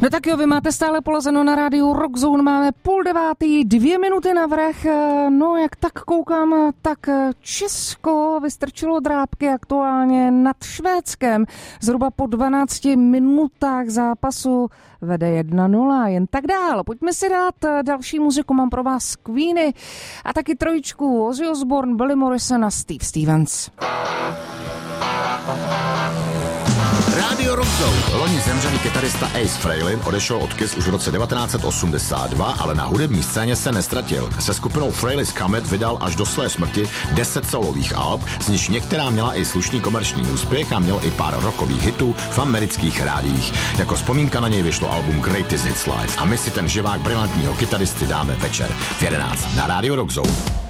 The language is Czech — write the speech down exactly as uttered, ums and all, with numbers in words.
No tak jo, vy máte stále polazeno na rádiu Rockzone, máme půl devátý, dvě minuty na vrch, no jak tak koukám, tak Česko vystrčilo drápky aktuálně nad Švédskem. Zhruba po dvanácti minutách zápasu vede jedna nula, jen tak dál. Pojďme si dát další muziku, mám pro vás Queeny a taky trojičku Ozzy Osbourne, Billy Morrison a Steve Stevens. Rádio Rockzone. Loni zemřelý kytarista Ace Frehley odešel od Kiss už v roce devatenáct osmdesát dva, ale na hudební scéně se nestratil. Se skupinou Frehley's Comet vydal až do své smrti deset solových alb, z nichž některá měla i slušný komerční úspěch a měl i pár rockových hitů v amerických rádiích. Jako vzpomínka na něj vyšlo album Greatest Hits Live a my si ten živák brilantního kytaristy dáme večer v jedenáct na Rádio Rockzone.